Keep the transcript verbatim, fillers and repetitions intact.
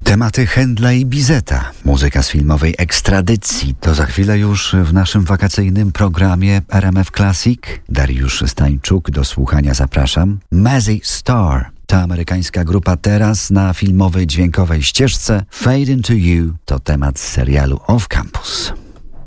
Tematy Händla i Bizeta, muzyka z filmowej ekstradycji. To za chwilę już w naszym wakacyjnym programie R M F Classic. Dariusz Stańczuk, do słuchania zapraszam. Mazzy Star to amerykańska grupa teraz na filmowej dźwiękowej ścieżce. Fade Into You to temat z serialu Off Campus.